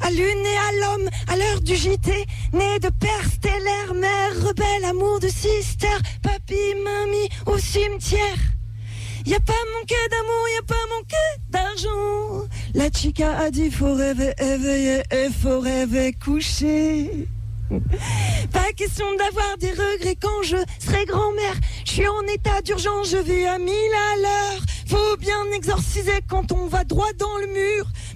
à l'une et à l'homme, à l'heure du JT, né de père stellaire, mère rebelle, amour de sister, papy, mamie, au cimetière. Y a pas manqué d'amour, y a pas manqué d'argent. La chica a dit faut rêver éveillé et faut rêver couché. Pas question d'avoir des regrets quand je serai grand-mère. Je suis en état d'urgence, je vis à 1000 à l'heure. Faut bien exorciser quand on va droit dans le mur.